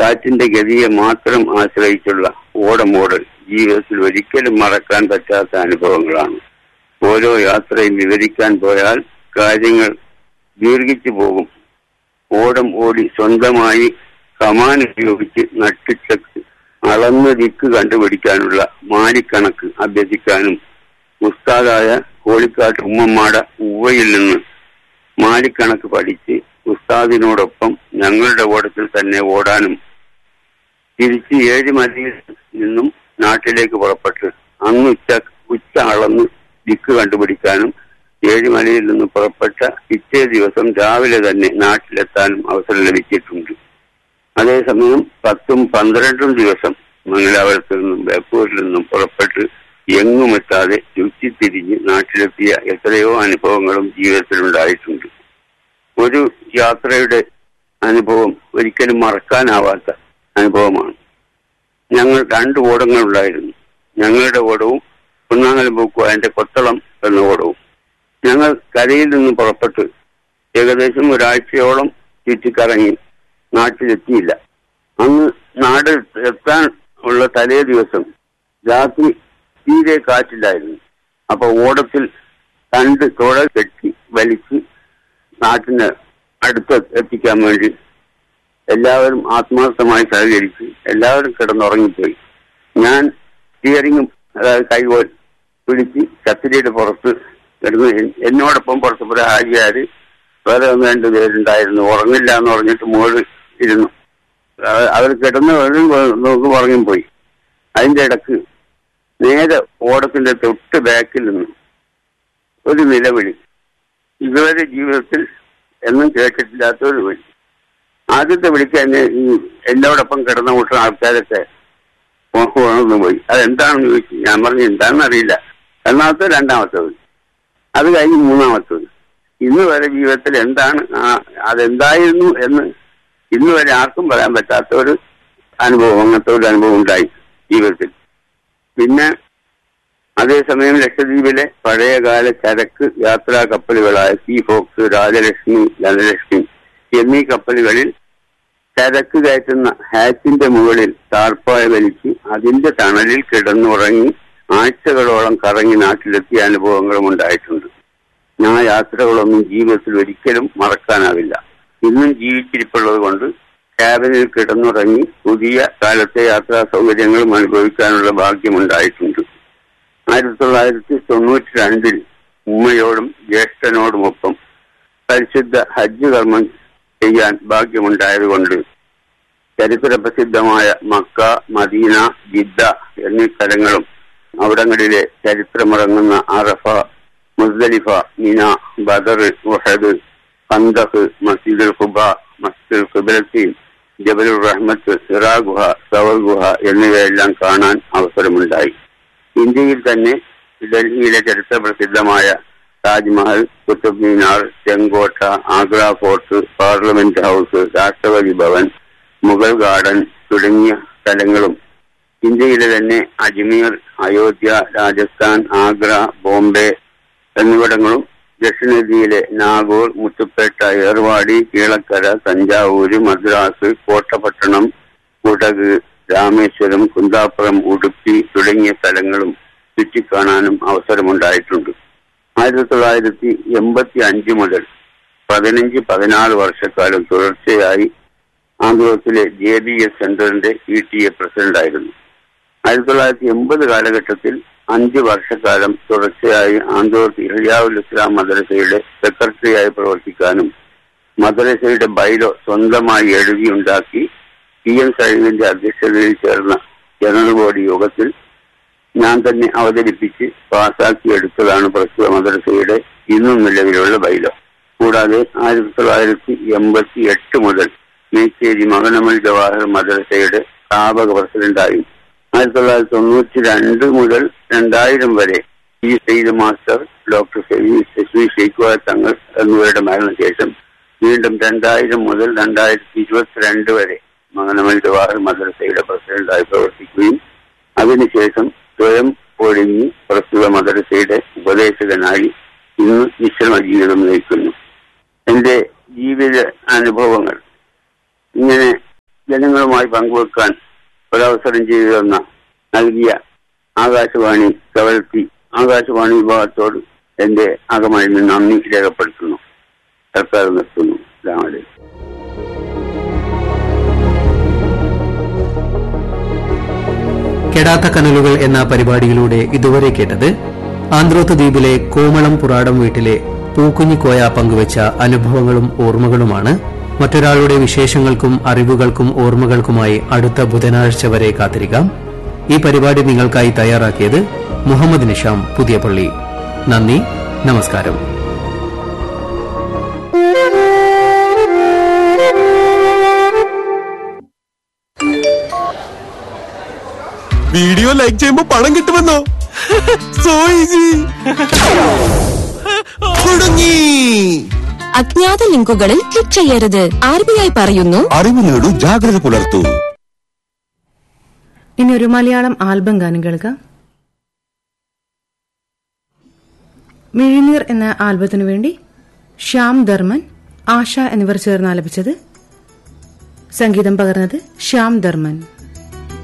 കാറ്റിന്റെ ഗതിയെ മാത്രം ആശ്രയിച്ചുള്ള ഓടമോടൽ ജീവിതത്തിൽ ഒരിക്കലും മറക്കാൻ പറ്റാത്ത അനുഭവങ്ങളാണ്. ഓരോ യാത്രയും വിവരിക്കാൻ പോയാൽ കാര്യങ്ങൾ ദീർഘിച്ചു പോകും. ഓടം ഓടി സ്വന്തമായി കമാൻ ഉപയോഗിച്ച് നട്ടിച്ചക്ക് അളന്ന് ദിക്ക് കണ്ടുപിടിക്കാനുള്ള മാലിക്കണക്ക് അഭ്യസിക്കാനും ഉസ്താദായ കോളിക്കാട്ട് ഉമ്മമ്മാട ഉവ്വയിൽ നിന്ന് മാലിക്കണക്ക് പഠിച്ച് ഉസ്താദിനോടൊപ്പം ഞങ്ങളുടെ ഓടത്തിൽ തന്നെ ഓടാനും തിരിച്ച് ഏഴിമലയിൽ നിന്നും നാട്ടിലേക്ക് പുറപ്പെട്ട് അന്ന് ഉച്ച അളന്ന് ദിക്ക് കണ്ടുപിടിക്കാനും ഏഴിമലയിൽ നിന്ന് പുറപ്പെട്ട പിറ്റേ ദിവസം രാവിലെ തന്നെ നാട്ടിലെത്താനും അവസരം ലഭിച്ചിട്ടുണ്ട്. അതേസമയം 10-12 ദിവസം മംഗലാപുരത്തിൽ നിന്നും ബേപ്പൂരിൽ നിന്നും പുറപ്പെട്ട് എങ്ങുമെത്താതെ ചുറ്റിത്തിരിഞ്ഞ് നാട്ടിലെത്തിയ എത്രയോ അനുഭവങ്ങളും ജീവിതത്തിലുണ്ടായിട്ടുണ്ട്. ഒരു യാത്രയുടെ അനുഭവം ഒരിക്കലും മറക്കാനാവാത്ത അനുഭവമാണ്. ഞങ്ങൾ 2 ഓടങ്ങളുണ്ടായിരുന്നു. ഞങ്ങളുടെ ഓടവും കുന്നാങ്ങൽ പൂക്കുവായന്റെ കൊത്തളം എന്ന ഓടവും. ഞങ്ങൾ കരയിൽ നിന്ന് പുറപ്പെട്ട് ഏകദേശം ഒരാഴ്ചയോളം ചുറ്റിക്കറങ്ങി നാട്ടിലെത്തിയില്ല. അന്ന് നാട് എത്താൻ ഉള്ള തലേ ദിവസം രാത്രി തീരെ കാറ്റില്ലായിരുന്നു. അപ്പൊ ഓടത്തിൽ 2 തുഴ കെട്ടി വലിച്ച് നാട്ടിന് അടുത്ത് എത്തിക്കാൻ വേണ്ടി എല്ലാവരും ആത്മാർത്ഥമായി സഹകരിച്ച് എല്ലാവരും കിടന്നുറങ്ങിപ്പോയി. ഞാൻ സ്റ്റിയറിംഗും അതായത് കൈകോൽ പിടിച്ച് കത്തിരിയുടെ പുറത്ത് കിടന്ന് എന്നോടൊപ്പം പുറത്ത് ഹാജിയാര് വേറെ 1-2 പേരുണ്ടായിരുന്നു. ഉറങ്ങില്ല എന്ന് പറഞ്ഞിട്ട് മുകളിൽ ഇരുന്നു. അവർ കിടന്ന് നോക്കി ഉറങ്ങിപ്പോയി. അതിന്റെ ഇടക്ക് നേരെ ഓടത്തിന്റെ തൊട്ട് ബാക്കിൽ നിന്ന് ഒരു നിലവിളി, ഇതുവരെ ജീവിതത്തിൽ എന്നും കേട്ടിട്ടില്ലാത്ത ഒരു വിളി. ആദ്യത്തെ വിളിക്ക് തന്നെ എന്നോടൊപ്പം കിടന്ന കൂട്ടുന്ന ആൾക്കാരൊക്കെ ഉണർന്നു പോയി. അതെന്താണെന്ന് ചോദിച്ചു. ഞാൻ പറഞ്ഞു എന്താണെന്ന് അറിയില്ല. രണ്ടാമത്തെ 2ാമത്തെ വിളി, അത് കഴിഞ്ഞ് 3ാമത്തെ വിളി. ഇന്ന് വരെ ജീവിതത്തിൽ എന്താണ് അതെന്തായിരുന്നു എന്ന് ഇന്ന് വരെ ആർക്കും പറയാൻ പറ്റാത്ത ഒരു അനുഭവം, അങ്ങനത്തെ ഒരു അനുഭവം ഉണ്ടായി ജീവിതത്തിൽ. പിന്നെ അതേസമയം ലക്ഷദ്വീപിലെ പഴയകാല ചരക്ക് യാത്രാ കപ്പലുകളായ സീ ഫോക്സ്, രാജലക്ഷ്മി, ധനലക്ഷ്മി എന്നീ കപ്പലുകളിൽ ചരക്ക് കയറ്റുന്ന ഹാച്ചിന്റെ മുകളിൽ ടാർപ്പായ വലിച്ച് അതിന്റെ തണലിൽ കിടന്നുറങ്ങി ആഴ്ചകളോളം കറങ്ങി നാട്ടിലെത്തിയ അനുഭവങ്ങളും ഉണ്ടായിട്ടുണ്ട്. ആ യാത്രകളൊന്നും ജീവിതത്തിൽ ഒരിക്കലും മറക്കാനാവില്ല. ഇന്നും ജീവിച്ചിരിപ്പുള്ളത് കൊണ്ട് ക്യാബിനിൽ കിടന്നുറങ്ങി പുതിയ കാലത്തെ യാത്രാ സൗകര്യങ്ങളും അനുഭവിക്കാനുള്ള ഭാഗ്യമുണ്ടായിട്ടുണ്ട്. 1992 ഉമ്മയോടും ജ്യേഷ്ഠനോടുമൊപ്പം പരിശുദ്ധ ഹജ്ജ് കർമ്മം ചെയ്യാൻ ഭാഗ്യമുണ്ടായതുകൊണ്ട് ചരിത്ര പ്രസിദ്ധമായ മക്ക, മദീന, ജിദ്ദ എന്നീ സ്ഥലങ്ങളും അവിടങ്ങളിലെ ചരിത്രമിറങ്ങുന്ന അറഫ, മുസ്ദലിഫ, മിന, ബദർ, ഉഹദ്, ഖന്ദഖ്, മസ്ജിദുൽ ഖുബ, മസ്ജിദുൽ ഖിബ്ലത്തീൻ, ജബലുർ റഹ്മത്ത്, ഹിറാ ഗുഹ, സവർ ഗുഹ എന്നിവയെല്ലാം കാണാൻ അവസരമുണ്ടായി. ഇന്ത്യയിൽ തന്നെ ഡൽഹിയിലെ ചരിത്ര പ്രസിദ്ധമായ താജ്മഹൽ, കുത്തുബ് മീനാർ, ചെങ്കോട്ട, ആഗ്ര ഫോർട്ട്, പാർലമെന്റ് ഹൗസ്, രാഷ്ട്രപതി ഭവൻ, മുഗൾ ഗാർഡൻ തുടങ്ങിയ സ്ഥലങ്ങളും ഇന്ത്യയിലെ തന്നെ അജ്മീർ, അയോധ്യ, രാജസ്ഥാൻ, ആഗ്ര, ബോംബെ എന്നിവിടങ്ങളും ദക്ഷിണേന്ത്യയിലെ നാഗൂർ, മുത്തുപ്പേട്ട, ഏർവാടി, കീഴക്കര, തഞ്ചാവൂര്, മദ്രാസ്, കോട്ടപട്ടണം, കുടക്, രാമേശ്വരം, കുന്താപുരം, ഉടുപ്പി തുടങ്ങിയ സ്ഥലങ്ങളും ചുറ്റിക്കാണാനും അവസരമുണ്ടായിട്ടുണ്ട്. 1985 മുതൽ 15-14 വർഷക്കാലം തുടർച്ചയായി ആന്ധ്രത്തിലെ JBS സെന്ററിന്റെ PTA പ്രസിഡന്റായിരുന്നു. 1980 കാലഘട്ടത്തിൽ 5 വർഷക്കാലം തുടർച്ചയായി ആന്തോർത്ത് ഇഹ്യാഉൽ ഇസ്ലാം മദ്രസയുടെ സെക്രട്ടറിയായി പ്രവർത്തിക്കാനും മദ്രസയുടെ ബൈലോ സ്വന്തമായി എഴുതിയുണ്ടാക്കി PM സൈനിന്റെ അധ്യക്ഷതയിൽ ചേർന്ന ജനറൽ ബോഡി യോഗത്തിൽ ഞാൻ തന്നെ അവതരിപ്പിച്ച് പാസാക്കിയെടുത്തതാണ് പ്രസ്തുത മദ്രസയുടെ ഇന്നും നിലവിലുള്ള ബൈലോ. കൂടാതെ 1988 മുതൽ മേച്ചേരി മകനമൽ ജവാഹർ മദ്രസയുടെ സ്ഥാപക പ്രസിഡന്റായും 1992 മുതൽ 2000 വരെ സയ്യിദ് മാസ്റ്റർ ഡോക്ടർ ഷെയ്ഖ് തങ്ങൾ എന്നിവരുടെ മരണശേഷം വീണ്ടും 2000 മുതൽ 2022 വരെ മകനമൽ ജവാഹർ മദ്രസയുടെ പ്രസിഡന്റായി പ്രവർത്തിക്കുകയും അതിനുശേഷം സ്വയം ഒഴിഞ്ഞ് പ്രസ്തുത മദ്രസയുടെ ഉപദേശകനായി ഇന്ന് വിശ്രമ ജീവിതം നയിക്കുന്നു. എന്റെ ജീവിത അനുഭവങ്ങൾ ഇങ്ങനെ ജനങ്ങളുമായി പങ്കുവെക്കാൻ ഒരവസരം ചെയ്തു തന്ന നൽകിയ ആകാശവാണി കവരത്തി ആകാശവാണി വിഭാഗത്തോട് എന്റെ അകമഴിഞ്ഞ് നന്ദി രേഖപ്പെടുത്തുന്നു. സർക്കാർ നിർത്തുന്നു. രാമലേ. കെടാത്ത കനലുകൾ എന്ന പരിപാടിയിലൂടെ ഇതുവരെ കേട്ടത് ആന്ത്രോത്ത് ദ്വീപിലെ കോമളം പുറാടം വീട്ടിലെ പൂക്കുഞ്ഞിക്കോയ പങ്കുവച്ച അനുഭവങ്ങളും ഓർമ്മകളുമാണ്. മറ്റൊരാളുടെ വിശേഷങ്ങൾക്കും അറിവുകൾക്കും ഓർമ്മകൾക്കുമായി അടുത്ത ബുധനാഴ്ച വരെ കാത്തിരിക്കാം. ഈ പരിപാടി നിങ്ങൾക്കായി തയ്യാറാക്കിയത് മുഹമ്മദ് നിഷാം പുതിയപള്ളി. നന്ദി, നമസ്കാരം. വീഡിയോ ലൈക്ക് ചെയ്യുമ്പോ പണം കിട്ടുമെന്നോ? So easy. തുടങ്ങി. അജ്ഞാത ലിങ്കുകളിൽ ക്ലിക്ക് ചെയ്യരുത്. RBI പറയുന്നു, അറിവ് നേടൂ, ജാഗ്രത പുലർത്തൂ. ഇനി ഒരു മലയാളം ആൽബം ഗാനം കേൾക്കാം. മിഴിനീർ എന്ന ആൽബത്തിനു വേണ്ടി ശ്യാം ധർമ്മൻ, ആശ എന്നിവർ ചേർന്ന് ആലപിച്ചത്. സംഗീതം പകർന്നത് ശ്യാം ധർമ്മൻ.